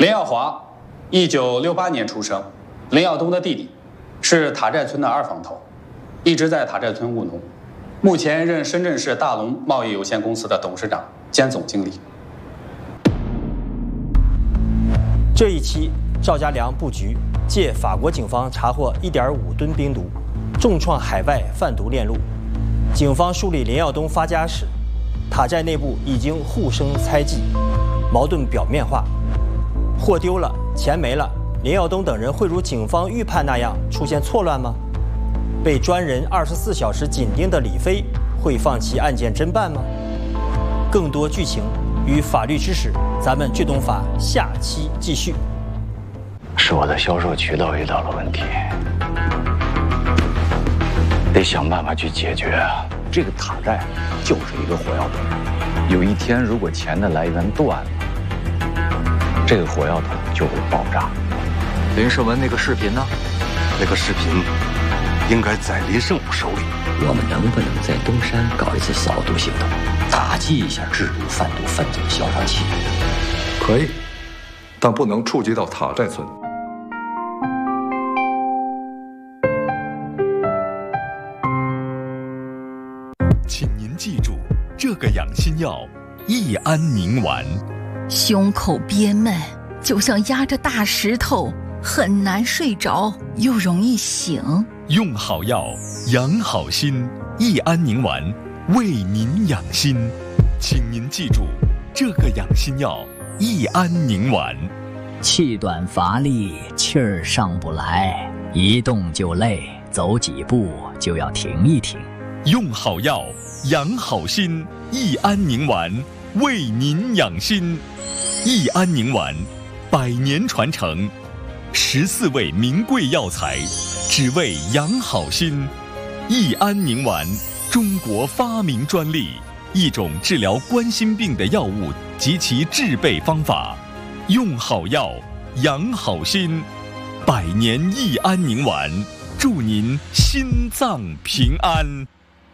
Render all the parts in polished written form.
林耀华，1968年出生，林耀东的弟弟，是塔寨村的二房头，一直在塔寨村务农，目前任深圳市大龙贸易有限公司的董事长兼总经理。 这一期赵家良布局借法国警方查获1.5吨冰毒，重创海外贩毒链路。警方梳理林耀东发家史，塔寨内部已经互生猜忌，矛盾表面化。货丢了，钱没了，林耀东等人会如警方预判那样出现错乱吗？被专人24小时紧盯的李飞会放弃案件侦办吗？更多剧情与法律知识，咱们倔懂法下期继续。 是我的销售渠道遇到了问题，得想办法去解决啊。 这个塔寨就是一个火药桶，有一天如果钱的来源断了，这个火药桶就会爆炸。 林胜文那个视频呢？ 那个视频应该在林胜武手里。 我们能不能在东山搞一次扫毒行动，打击一下制毒贩毒分子的嚣张气？ 可以，但不能触及到塔寨村。 请您记住，这个养心药益安宁丸。 胸口憋闷，就像压着大石头，很难睡着，又容易醒。 用好药，养好心，益安宁丸为您养心。请您记住，这个养心药益安宁丸。 气短乏力，气儿上不来，一动就累，走几步就要停一停。 用好药，养好心，益安宁丸为您养心。益安宁丸100年传承，14味名贵药材，只为养好心。益安宁丸，中国发明专利，一种治疗冠心病的药物及其制备方法。用好药，养好心，100年益安宁丸，祝您心脏平安。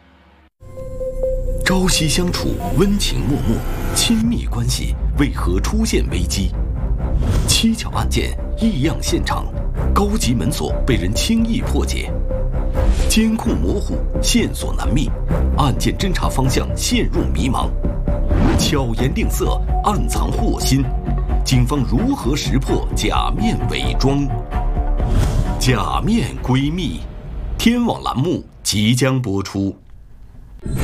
朝夕相处，温情脉脉，亲密关系为何出现危机？蹊跷案件，异样现场，高级门锁被人轻易破解，监控模糊，线索难觅，案件侦查方向陷入迷茫，巧言令色，暗藏祸心，警方如何识破假面伪装？假面闺蜜，天网栏目即将播出。